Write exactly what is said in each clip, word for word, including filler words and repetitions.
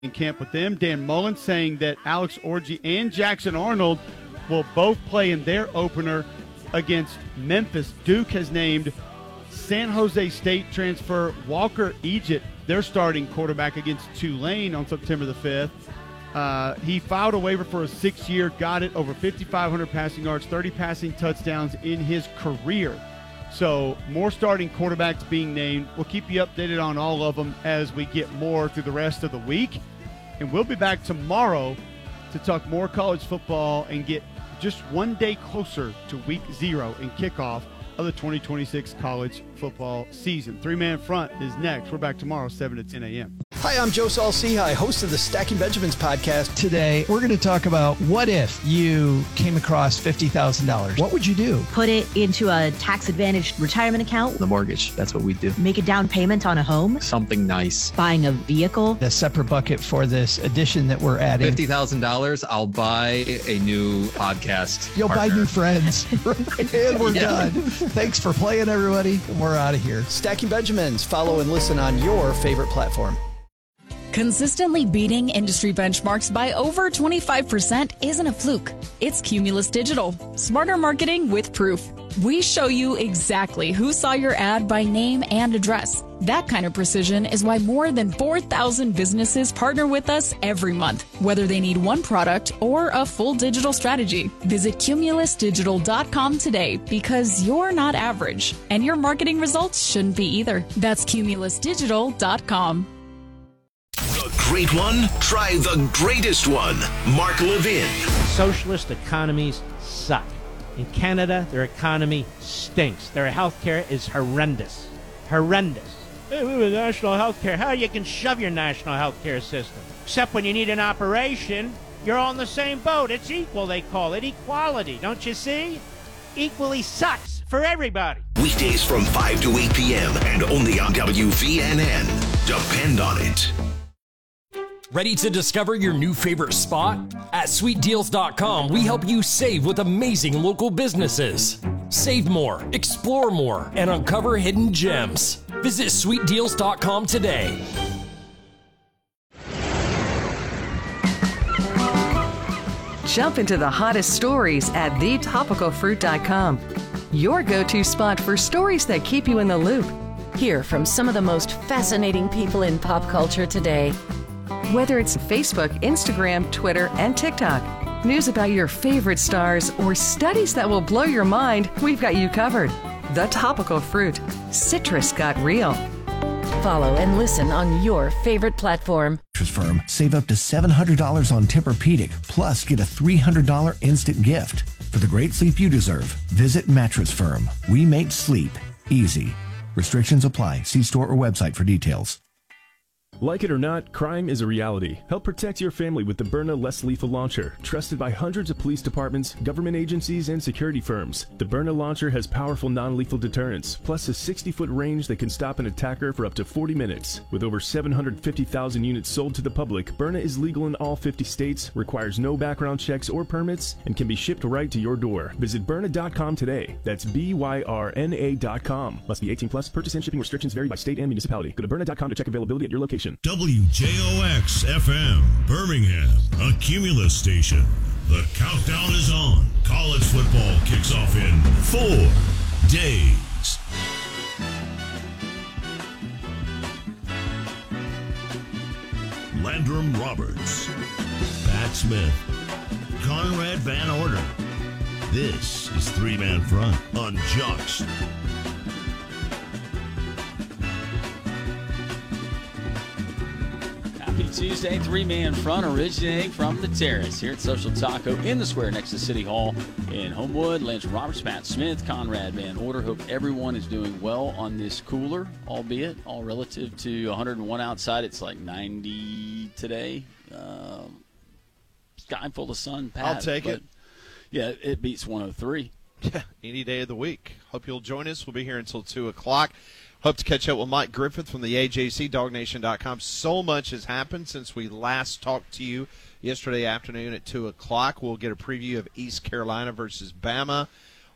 in camp with them. Dan Mullen saying that Alex Orji and Jackson Arnold will both play in their opener against Memphis. Duke has named San Jose State transfer Walker Egypt their starting quarterback against Tulane on September the fifth. Uh, he filed a waiver for a six-year, got it, over fifty-five hundred passing yards, thirty passing touchdowns in his career. So more starting quarterbacks being named. We'll keep you updated on all of them as we get more through the rest of the week. And we'll be back tomorrow to talk more college football and get just one day closer to week zero and kickoff of the twenty twenty-six college football season. Three-man front is next. We're back tomorrow, seven to ten a.m. Hi, I'm Joe Saul-Sehy, host of the Stacking Benjamins podcast. Today, we're going to talk about what if you came across fifty thousand dollars. What would you do? Put it into a tax-advantaged retirement account. The mortgage, that's what we do. Make a down payment on a home. Something nice. Buying a vehicle. A separate bucket for this addition that we're adding. fifty thousand dollars, I'll buy a new podcast You'll partner. buy new friends. And we're yeah. done. Thanks for playing, everybody. We're out of here. Stacking Benjamins. Follow and listen on your favorite platform. Consistently beating industry benchmarks by over twenty-five percent isn't a fluke. It's Cumulus Digital. Smarter marketing with proof. We show you exactly who saw your ad by name and address. That kind of precision is why more than four thousand businesses partner with us every month, whether they need one product or a full digital strategy. Visit cumulus digital dot com today because you're not average, and your marketing results shouldn't be either. That's cumulus digital dot com. The great one? Try the greatest one. Mark Levin. Socialist economies suck. In Canada, their economy stinks. Their healthcare is horrendous. Horrendous. Hey, we have national healthcare. How you can shove your national healthcare system? Except when you need an operation, you're all in the same boat. It's equal, they call it. Equality, don't you see? Equally sucks for everybody. Weekdays from five to eight p.m. and only on W V N N. Depend on it. Ready to discover your new favorite spot? At sweet deals dot com, we help you save with amazing local businesses. Save more, explore more, and uncover hidden gems. Visit sweet deals dot com today. Jump into the hottest stories at the topical fruit dot com. Your go-to spot for stories that keep you in the loop. Hear from some of the most fascinating people in pop culture today. Whether it's Facebook, Instagram, Twitter, and TikTok, news about your favorite stars, or studies that will blow your mind, we've got you covered. The Topical Fruit. Citrus got real. Follow and listen on your favorite platform. Mattress Firm. Save up to seven hundred dollars on Tempur-Pedic, plus get a three hundred dollars instant gift. For the great sleep you deserve, visit Mattress Firm. We make sleep easy. Restrictions apply. See store or website for details. Like it or not, crime is a reality. Help protect your family with the Byrna Less Lethal Launcher, trusted by hundreds of police departments, government agencies, and security firms. The Byrna Launcher has powerful non-lethal deterrence, plus a sixty-foot range that can stop an attacker for up to forty minutes. With over seven hundred fifty thousand units sold to the public, Byrna is legal in all fifty states, requires no background checks or permits, and can be shipped right to your door. Visit Byrna dot com today. That's B Y R N A dot com. Must be eighteen plus. Purchase and shipping restrictions vary by state and municipality. Go to Byrna dot com to check availability at your location. W J O X F M, Birmingham, a Cumulus station. The countdown is on. College football kicks off in four days. Landrum Roberts, Pat Smith, Conrad Van Order. This is Three Man Front on Jocks. Happy Tuesday, three-man front originating from the Terrace here at Social Taco in the square next to City Hall in Homewood. Lance Roberts, Pat Smith, Conrad Van Order. Hope everyone is doing well on this cooler, albeit all relative to one hundred one outside. It's like ninety today. Um, sky full of sun, Pat. I'll take it. Yeah, it beats one oh three. Yeah, any day of the week. Hope you'll join us. We'll be here until two o'clock. Hope to catch up with Mike Griffith from the A J C, dog nation dot com. So much has happened since we last talked to you yesterday afternoon at two o'clock. We'll get a preview of East Carolina versus Bama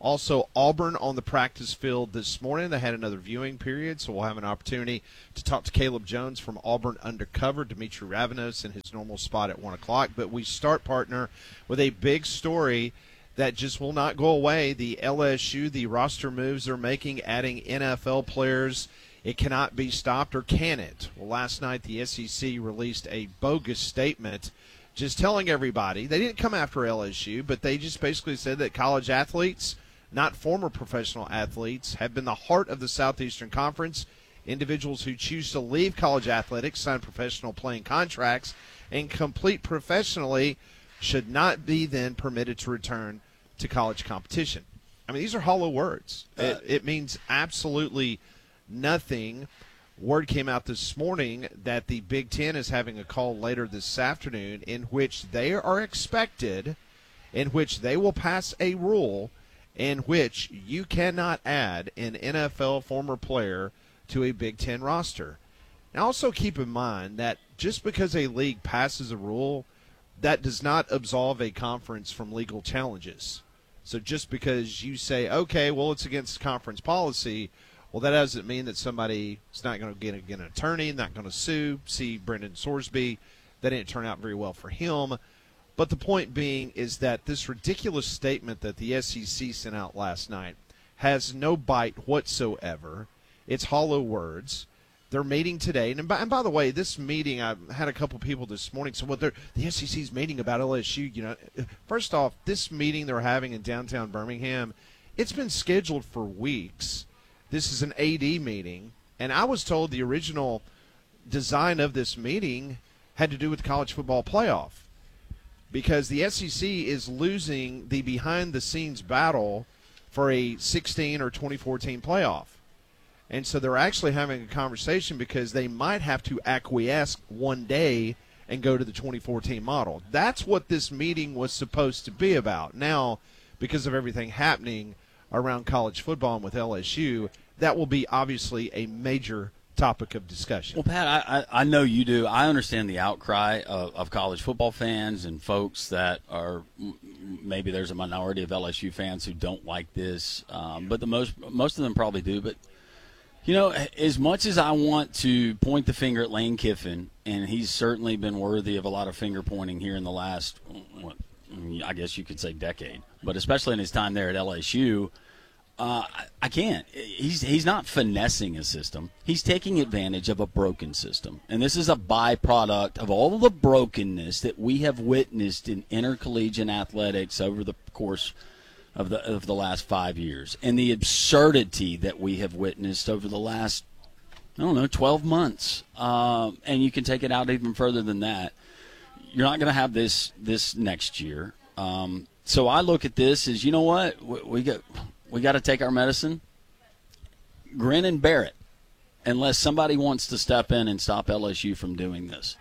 Also, Auburn on the practice field this morning. They had another viewing period, so we'll have an opportunity to talk to Caleb Jones from Auburn Undercover, Dimitri Ravanos in his normal spot at one o'clock. But we start, partner, with a big story that just will not go away. The L S U, the roster moves they're making, adding N F L players. It cannot be stopped, or can it? Well, last night the S E C released a bogus statement just telling everybody. They didn't come after L S U, but they just basically said that college athletes, not former professional athletes, have been the heart of the Southeastern Conference. Individuals who choose to leave college athletics, sign professional playing contracts, and complete professionally should not be then permitted to return to college competition. I mean, these are hollow words. Uh, it, it means absolutely nothing. Word came out this morning that the Big Ten is having a call later this afternoon in which they are expected, in which they will pass a rule in which you cannot add an N F L former player to a Big Ten roster. Now, also keep in mind that just because a league passes a rule, that does not absolve a conference from legal challenges. So just because you say, okay, well, it's against conference policy, well, that doesn't mean that somebody is not going to get, get an attorney, not going to sue. See Brendan Sorsby. That didn't turn out very well for him. But the point being is that this ridiculous statement that the S E C sent out last night has no bite whatsoever. It's hollow words. They're meeting today. And by, and by the way, this meeting, I had a couple people this morning. So what they're, the S E C's meeting about L S U, you know, first off, this meeting they're having in downtown Birmingham, it's been scheduled for weeks. This is an A D meeting. And I was told the original design of this meeting had to do with the college football playoff, because the S E C is losing the behind-the-scenes battle for a sixteen or twenty-four team playoff. And so they're actually having a conversation because they might have to acquiesce one day and go to the twenty-four team model. That's what this meeting was supposed to be about. Now, because of everything happening around college football and with L S U, that will be obviously a major topic of discussion. Well, Pat, I, I, I know you do. I understand the outcry of, of college football fans and folks that are maybe there's a minority of L S U fans who don't like this, um, but the most most of them probably do. But you know, as much as I want to point the finger at Lane Kiffin, and he's certainly been worthy of a lot of finger pointing here in the last, what, I guess you could say, decade, but especially in his time there at L S U. Uh, I can't. He's he's not finessing a system. He's taking advantage of a broken system. And this is a byproduct of all of the brokenness that we have witnessed in intercollegiate athletics over the course of the of the last five years. And the absurdity that we have witnessed over the last, I don't know, twelve months. Um, and you can take it out even further than that. You're not going to have this this next year. Um, so I look at this as, you know what, we, we got... We got to take our medicine, grin and bear it, unless somebody wants to step in and stop L S U from doing this.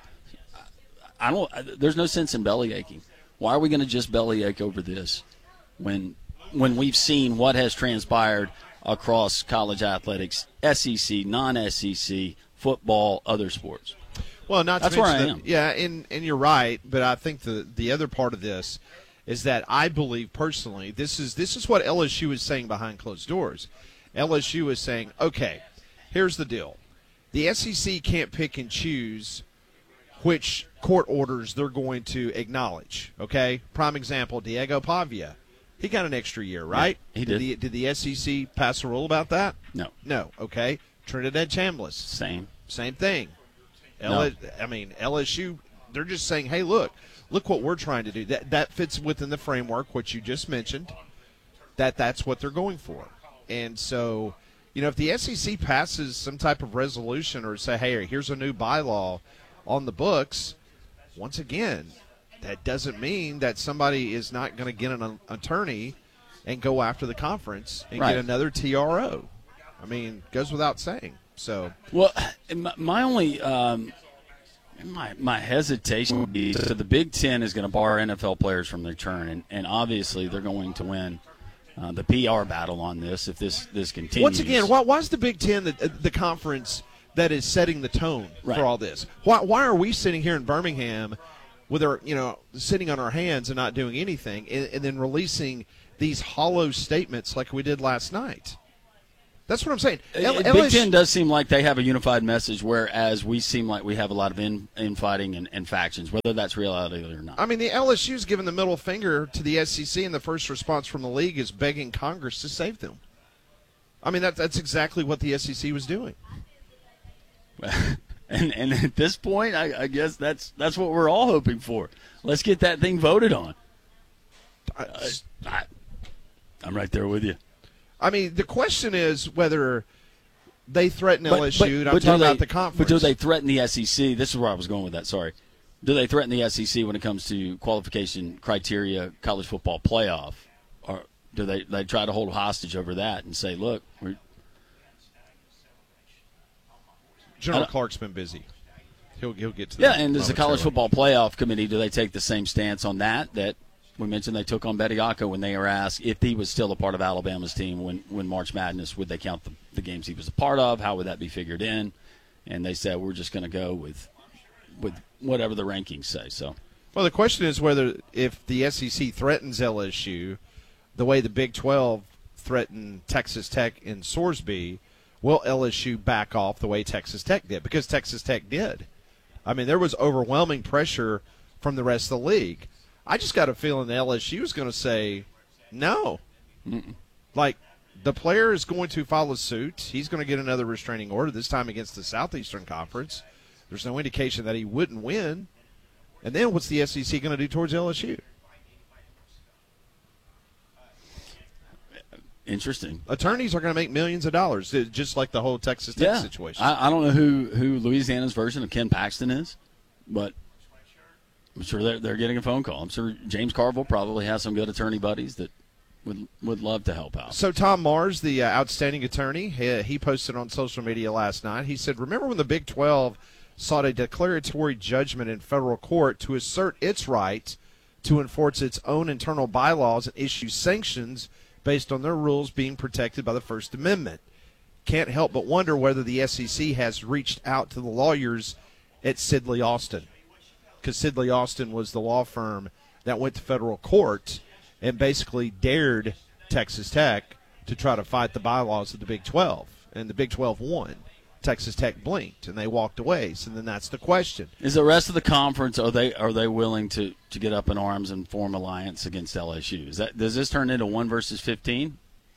I don't. There's no sense in belly aching. Why are we going to just belly ache over this when when we've seen what has transpired across college athletics, S E C, non-S E C, football, other sports? Well, not to that's where I that, am. Yeah, and and you're right, but I think the the other part of this is that I believe personally this is this is what L S U is saying behind closed doors. L S U is saying, okay, here's the deal. The S E C can't pick and choose which court orders they're going to acknowledge, okay? Prime example, Diego Pavia. He got an extra year, right? Yeah, he did. Did the, did the S E C pass a rule about that? No. No, okay. Trinidad Chambliss. Same. Same thing. No. L- I mean, L S U, they're just saying, hey, look, look what we're trying to do. That that fits within the framework, what you just mentioned, that that's what they're going for. And so, you know, if the S E C passes some type of resolution or say, hey, here's a new bylaw on the books, once again, that doesn't mean that somebody is not going to get an attorney and go after the conference and right. get another T R O. I mean, goes without saying. So, well, my, my only um, my my hesitation would be so the Big Ten is going to bar N F L players from their turn, and, and obviously they're going to win uh, the P R battle on this if this this continues. Once again, why, why is the Big Ten the, the conference that is setting the tone right. for all this? Why why are we sitting here in Birmingham with our, you know, sitting on our hands and not doing anything, and, and then releasing these hollow statements like we did last night. That's what I'm saying. L- Big L S U Ten does seem like they have a unified message, whereas we seem like we have a lot of in, infighting and, and factions, whether that's reality or not. I mean, the L S U's giving the middle finger to the S E C, and the first response from the league is begging Congress to save them. I mean, that, that's exactly what the S E C was doing. and and at this point, I, I guess that's that's what we're all hoping for. Let's get that thing voted on. I, I, I'm right there with you. I mean, the question is whether they threaten But- L S U, but- and I'm but do talking they- about the conference. But do they threaten the S E C? This is where I was going with that, sorry. Do they threaten the S E C when it comes to qualification criteria, college football playoff? Or do they, they try to hold hostage over that and say, look, we're, General I don't- Clark's been busy. He'll, he'll get to yeah, that and does the college momentarily. football playoff committee, do they take the same stance on that that we mentioned they took on Bediako when they were asked if he was still a part of Alabama's team when, when March Madness, would they count the, the games he was a part of? How would that be figured in? And they said, we're just going to go with with whatever the rankings say. So, Well, the question is whether if the S E C threatens L S U the way the Big twelve threatened Texas Tech and Sorsby, will L S U back off the way Texas Tech did? Because Texas Tech did. I mean, there was overwhelming pressure from the rest of the league. I just got a feeling the L S U is going to say no. Mm-mm. Like, the player is going to follow suit. He's going to get another restraining order, this time against the Southeastern Conference. There's no indication that he wouldn't win. And then what's the S E C going to do towards L S U? interesting. Attorneys are going to make millions of dollars, just like the whole Texas Tech Yeah. situation. I, I don't know who, who Louisiana's version of Ken Paxton is, but I'm sure they're, they're getting a phone call. I'm sure James Carville probably has some good attorney buddies that would would love to help out. So Tom Mars, the uh, outstanding attorney, he, he posted on social media last night. He said, remember when the Big twelve sought a declaratory judgment in federal court to assert its right to enforce its own internal bylaws and issue sanctions based on their rules being protected by the First Amendment? Can't help but wonder whether the S E C has reached out to the lawyers at Sidley Austin, because Sidley Austin was the law firm that went to federal court and basically dared Texas Tech to try to fight the bylaws of the Big twelve. And the Big twelve won. Texas Tech blinked, and they walked away. So then that's the question. Is the rest of the conference, are they are they willing to, to get up in arms and form alliance against L S U? Is that does this turn into one versus fifteen?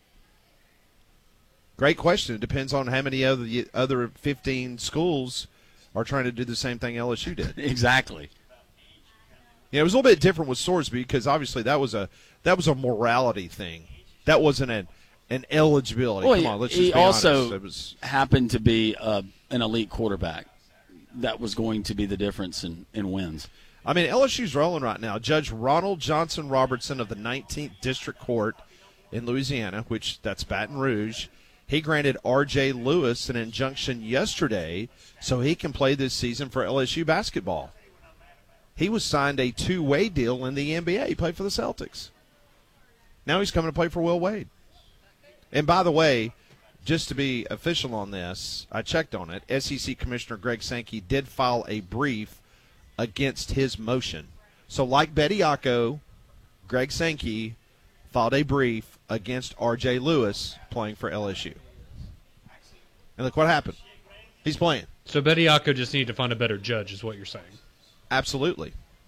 Great question. It depends on how many other other fifteen schools are trying to do the same thing L S U did. Exactly. Yeah, it was a little bit different with Sorsby because obviously that was a that was a morality thing. That wasn't an an eligibility. Well, Come on, let's just he be also honest. It was, happened to be uh, an elite quarterback. That was going to be the difference in, in wins. I mean, L S U's rolling right now. Judge Ronald Johnson Robertson of the nineteenth District Court in Louisiana, which that's Baton Rouge, he granted R J Lewis an injunction yesterday so he can play this season for L S U basketball. He was signed a two-way deal in the N B A. He played for the Celtics. Now he's coming to play for Will Wade. And by the way, just to be official on this, I checked on it. S E C Commissioner Greg Sankey did file a brief against his motion. So like Bediako, Greg Sankey filed a brief against R J Lewis playing for L S U. And look what happened. He's playing. So Bediako just needed to find a better judge is what you're saying. Absolutely.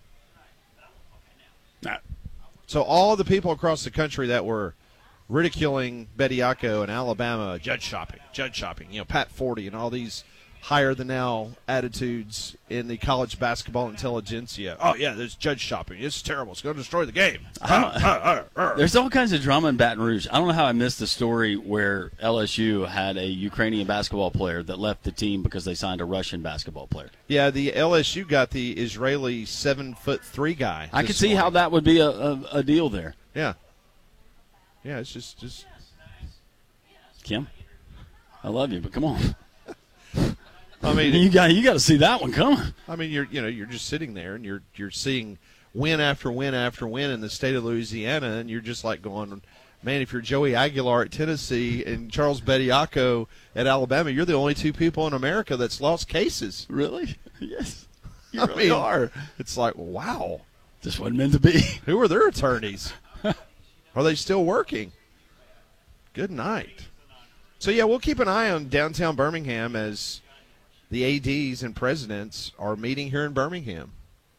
Nah. So all the people across the country that were ridiculing Bediako in Alabama, judge shopping, judge shopping, you know, Pat Forty and all these higher-than-now attitudes in the college basketball intelligentsia. Oh, yeah, there's judge shopping. It's terrible. It's going to destroy the game. There's all kinds of drama in Baton Rouge. I don't know how I missed the story where L S U had a Ukrainian basketball player that left the team because they signed a Russian basketball player. Yeah, the L S U got the Israeli seven-foot-three guy. I could see how that would be a, a, a deal there. Yeah. Yeah, it's just, just Kim, I love you, but come on. I mean, you got you got to see that one coming. I mean, you're you know you're just sitting there and you're you're seeing win after win after win in the state of Louisiana, and you're just like going, man, if you're Joey Aguilar at Tennessee and Charles Bediako at Alabama, you're the only two people in America that's lost cases. Really? Yes. You really I mean, are. It's like, wow. This wasn't meant to be. Who are their attorneys? Are they still working? Good night. So, yeah, we'll keep an eye on downtown Birmingham as the A Ds and presidents are meeting here in Birmingham.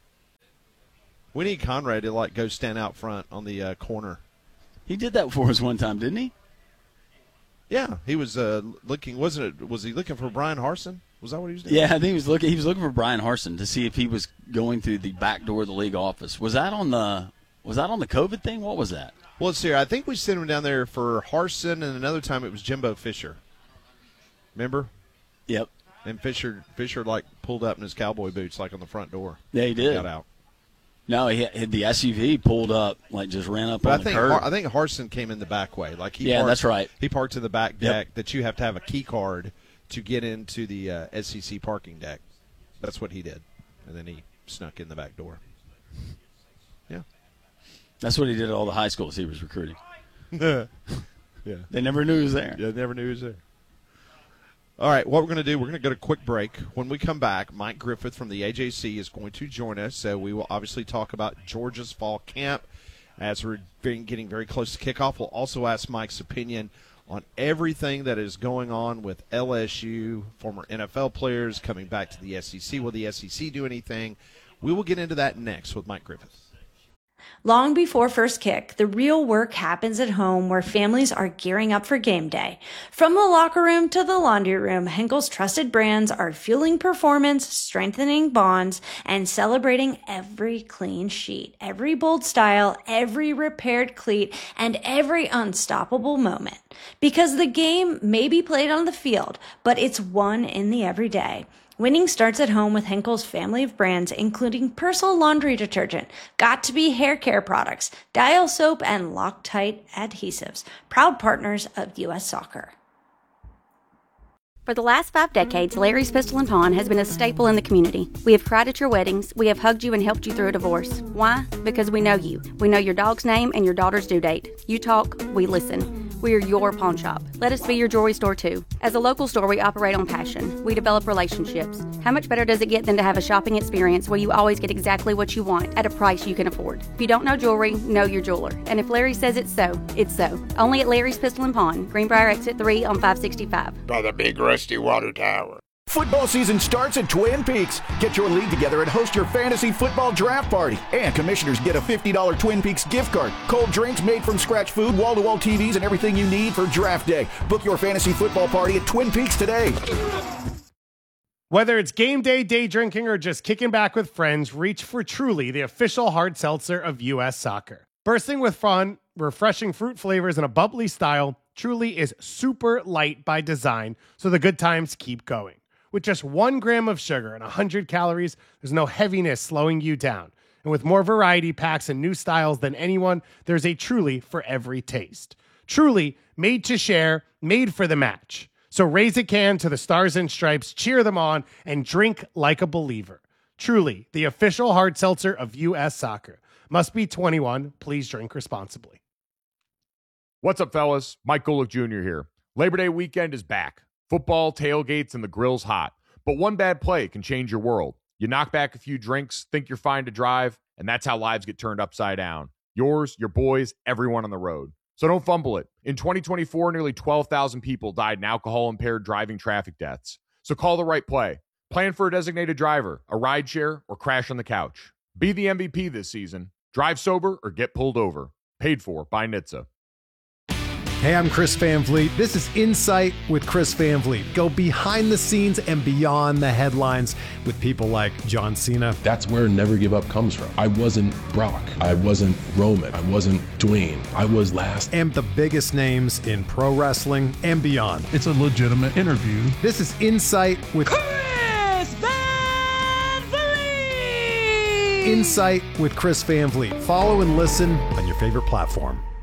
We need Conrad to, like, go stand out front on the uh, corner. He did that for us one time, didn't he? Yeah, he was uh, looking. Wasn't it? Was he looking for Brian Harsin? Was that what he was doing? Yeah, I think he was looking. He was looking for Brian Harsin to see if he was going through the back door of the league office. Was that on the? Was that on the COVID thing? What was that? Well, let's see. I think we sent him down there for Harsin, and another time it was Jimbo Fisher. Remember? Yep. And Fisher, Fisher like pulled up in his cowboy boots, like on the front door. Yeah, he did. Got out. No, he had the S U V pulled up, like just ran up but on I think the curb. Har- I think Harsin came in the back way. Like he yeah, parked, that's right. He parked in the back deck yep. that you have to have a key card to get into the uh, S E C parking deck. That's what he did. And then he snuck in the back door. Yeah. That's what he did at all the high schools he was recruiting. yeah. They never knew he was there. Yeah, they never knew he was there. All right, what we're going to do, we're going to go to a quick break. When we come back, Mike Griffith from the A J C is going to join us. So we will obviously talk about Georgia's fall camp as we're getting very close to kickoff. We'll also ask Mike's opinion on everything that is going on with L S U, former N F L players coming back to the S E C. Will the S E C do anything? We will get into that next with Mike Griffith. Long before first kick, the real work happens at home where families are gearing up for game day. From the locker room to the laundry room, Henkel's trusted brands are fueling performance, strengthening bonds, and celebrating every clean sheet, every bold style, every repaired cleat, and every unstoppable moment. Because the game may be played on the field, but it's won in the everyday. Winning starts at home with Henkel's family of brands, including Persil laundry detergent, Got2b hair care products, Dial soap, and Loctite adhesives. Proud partners of U S Soccer. For the last five decades, Larry's Pistol and Pawn has been a staple in the community. We have cried at your weddings. We have hugged you and helped you through a divorce. Why? Because we know you. We know your dog's name and your daughter's due date. You talk, we listen. We are your pawn shop. Let us be your jewelry store too. As a local store, we operate on passion. We develop relationships. How much better does it get than to have a shopping experience where you always get exactly what you want at a price you can afford? If you don't know jewelry, know your jeweler. And if Larry says it's so, it's so. Only at Larry's Pistol and Pawn, Greenbrier Exit three on five sixty-five. By the big rusty water tower. Football season starts at Twin Peaks. Get your league together and host your fantasy football draft party. And commissioners get a fifty dollars Twin Peaks gift card. Cold drinks, made from scratch food, wall-to-wall T Vs, and everything you need for draft day. Book your fantasy football party at Twin Peaks today. Whether it's game day, day drinking, or just kicking back with friends, reach for Truly, the official hard seltzer of U S Soccer. Bursting with fun, refreshing fruit flavors, and a bubbly style, Truly is super light by design, so the good times keep going. With just one gram of sugar and one hundred calories, there's no heaviness slowing you down. And with more variety packs and new styles than anyone, there's a Truly for every taste. Truly, made to share, made for the match. So raise a can to the Stars and Stripes, cheer them on, and drink like a believer. Truly, the official hard seltzer of U S Soccer. Must be twenty-one. Please drink responsibly. What's up, fellas? Mike Golick Junior here. Labor Day weekend is back. Football, tailgates, and the grill's hot. But one bad play can change your world. You knock back a few drinks, think you're fine to drive, and that's how lives get turned upside down. Yours, your boys, everyone on the road. So don't fumble it. In twenty twenty-four, nearly twelve thousand people died in alcohol-impaired driving traffic deaths. So call the right play. Plan for a designated driver, a rideshare, or crash on the couch. Be the M V P this season. Drive sober or get pulled over. Paid for by N H T S A. Hey, I'm Chris Van Vliet. This is Insight with Chris Van Vliet. Go behind the scenes and beyond the headlines with people like John Cena. That's where Never Give Up comes from. I wasn't Brock. I wasn't Roman. I wasn't Dwayne. I was last. And the biggest names in pro wrestling and beyond. It's a legitimate interview. This is Insight with Chris Van Vliet. Insight with Chris Van Vliet. Follow and listen on your favorite platform.